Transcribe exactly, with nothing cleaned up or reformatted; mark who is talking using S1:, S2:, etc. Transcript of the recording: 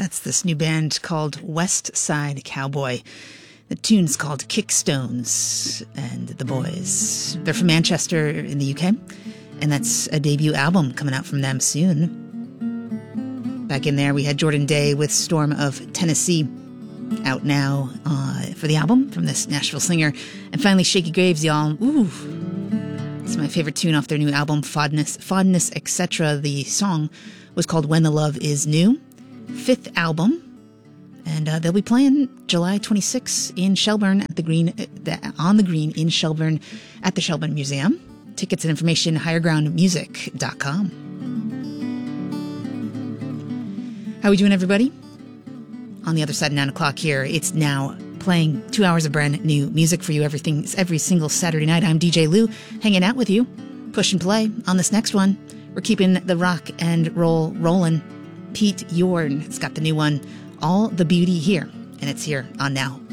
S1: That's this new band called West Side Cowboy. The tune's called Kickstones and the Boys. They're from Manchester in the U K, and that's a debut album coming out from them soon. Back in there, we had Jordan Day with Storm of Tennessee, out now uh, for the album from this Nashville singer. And finally, Shaky Graves, y'all. Ooh, it's my favorite tune off their new album, Fondness, Fondness, et cetera. The song was called When the Love Is New. Fifth album, and uh, they'll be playing July twenty-sixth in Shelburne at the Green, uh, on the Green in Shelburne at the Shelburne Museum. Tickets and information, higher ground music dot com. How we doing, everybody? On the other side of nine o'clock here, it's now playing two hours of brand new music for you everything, every single Saturday night. I'm D J Lou, hanging out with you, push and play on this next one. We're keeping the rock and roll rolling. Pete Yorn has got the new one, All the Beauty Here, and it's here on Now.